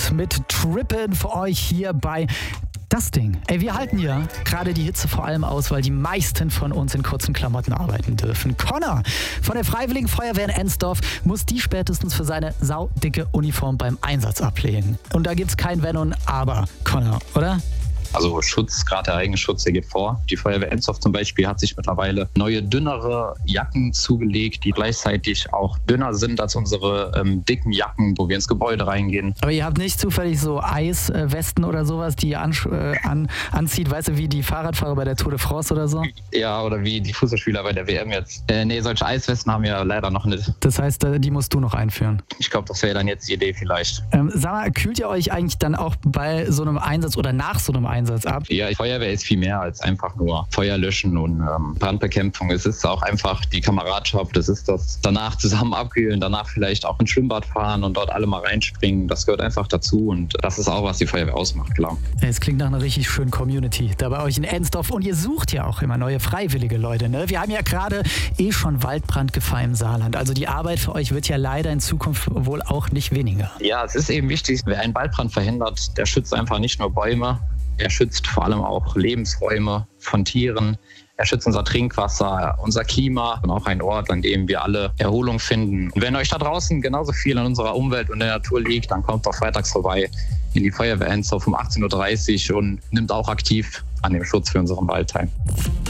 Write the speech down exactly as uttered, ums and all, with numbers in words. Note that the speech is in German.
Ensdorf mit Trippin' für euch hier bei Das Ding. Ey, wir halten ja gerade die Hitze vor allem aus, weil die meisten von uns in kurzen Klamotten arbeiten dürfen. Connor von der Freiwilligen Feuerwehr in Ensdorf muss die spätestens für seine saudicke Uniform beim Einsatz ablegen. Und da gibt's kein Wenn und Aber, Connor, oder? Also Schutz, gerade der eigene Schutz, der geht vor. Die Feuerwehr Ensdorf zum Beispiel hat sich mittlerweile neue, dünnere Jacken zugelegt, die gleichzeitig auch dünner sind als unsere ähm, dicken Jacken, wo wir ins Gebäude reingehen. Aber ihr habt nicht zufällig so Eiswesten oder sowas, die ihr an, äh, an, anzieht, weißt du, wie die Fahrradfahrer bei der Tour de France oder so? Ja, oder wie die Fußballspieler bei der W M jetzt. Äh, nee, solche Eiswesten haben wir leider noch nicht. Das heißt, die musst du noch einführen? Ich glaube, das wäre dann jetzt die Idee vielleicht. Ähm, sag mal, kühlt ihr euch eigentlich dann auch bei so einem Einsatz oder nach so einem Einsatz ab? Ja, Feuerwehr ist viel mehr als einfach nur Feuer löschen und ähm, Brandbekämpfung. Es ist auch einfach die Kameradschaft, das ist das danach zusammen abkühlen, danach vielleicht auch ins Schwimmbad fahren und dort alle mal reinspringen. Das gehört einfach dazu und das ist auch, was die Feuerwehr ausmacht, klar. Es klingt nach einer richtig schönen Community da bei euch in Ensdorf und ihr sucht ja auch immer neue freiwillige Leute, ne? Wir haben ja gerade eh schon Waldbrandgefahr im Saarland, also die Arbeit für euch wird ja leider in Zukunft wohl auch nicht weniger. Ja, es ist eben wichtig, wer einen Waldbrand verhindert, der schützt einfach nicht nur Bäume, er schützt vor allem auch Lebensräume von Tieren. Er schützt unser Trinkwasser, unser Klima und auch ein Ort, an dem wir alle Erholung finden. Und wenn euch da draußen genauso viel an unserer Umwelt und der Natur liegt, dann kommt doch freitags vorbei in die Feuerwehr Ensdorf um achtzehn Uhr dreißig und nimmt auch aktiv an dem Schutz für unseren Wald teil.